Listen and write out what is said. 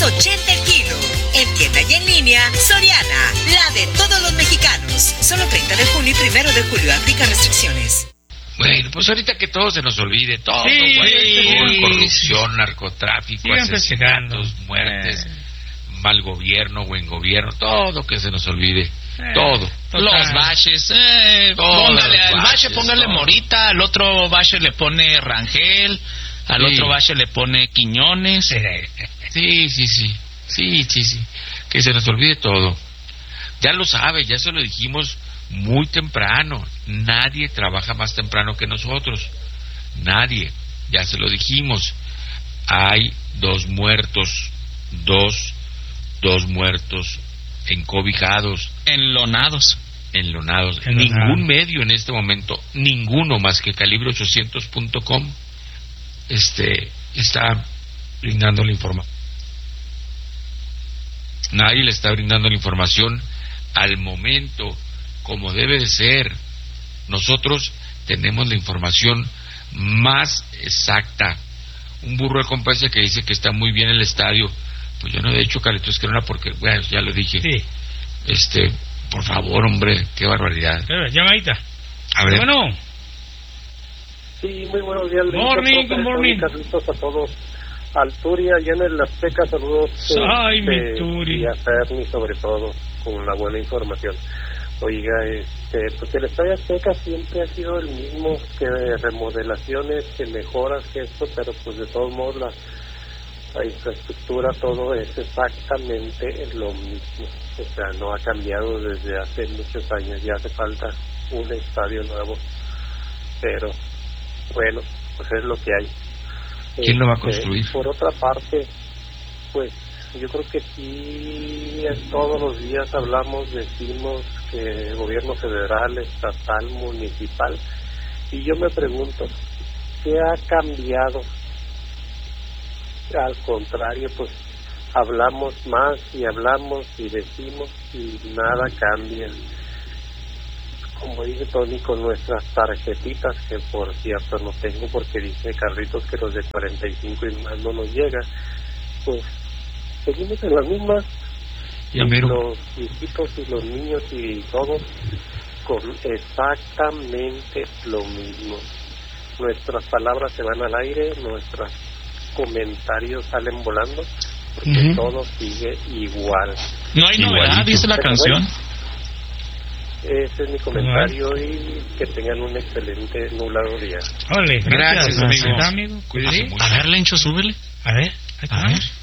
$2.80 el kilo. En tienda y en línea, Soriana, la de todos los mexicanos. Solo 30 de junio y 1 de julio. Aplica restricciones. Bueno, pues ahorita que todo se nos olvide, todo, corrupción, narcotráfico, sigan asesinatos, muertes, mal gobierno, buen gobierno, todo que se nos olvide, todo. Los baches, póngale al bache, póngale todo. Morita, al otro bache le pone Rangel, al otro bache le pone Quiñones. Sí, que se nos olvide todo. Ya lo sabe, ya se lo dijimos muy temprano. Nadie trabaja más temprano que nosotros. Nadie. Ya se lo dijimos. Hay 2 muertos. Dos muertos encobijados. Enlonados. Ningún medio en este momento, ninguno más que calibre800.com está brindando la información. Nadie le está brindando la información al momento, como debe de ser. Nosotros tenemos la información más exacta. Un burro de compensa que dice que está muy bien el estadio. Pues yo no he hecho Carlitos Esquerona porque, bueno, ya lo dije. Sí. Por favor, hombre, qué barbaridad. Llamadita. A ver. Bueno. Sí, muy buenos días. Good morning. Saludos a todos. Al Turi, allá en el Azteca, saludos. Ay, mi Turi. Y a Ferni, sobre todo, con la buena información. Oiga, pues el Estadio Azteca siempre ha sido el mismo, que remodelaciones, que mejoras, que esto, pero pues de todos modos la infraestructura, todo es exactamente lo mismo. O sea, no ha cambiado desde hace muchos años, ya hace falta un estadio nuevo, pero bueno, pues es lo que hay. ¿Quién lo va a construir? Por otra parte, pues yo creo que sí, todos los días decimos que gobierno federal, estatal, municipal, y yo me pregunto, ¿qué ha cambiado? Al contrario, pues hablamos más y hablamos y decimos y nada cambia. Como dice Tony, con nuestras tarjetitas, que por cierto no tengo porque dice Carlitos que los de 45 y más no nos llega, pues seguimos en las mismas. Y los viejitos y los niños y todos con exactamente lo mismo. Nuestras palabras se van al aire, nuestros comentarios salen volando, porque todo sigue igual. No hay novedad, dice la canción. Bueno, ese es mi comentario y que tengan un excelente nublado día. Ole, gracias amigo. A ver, Lencho, súbele. A ver.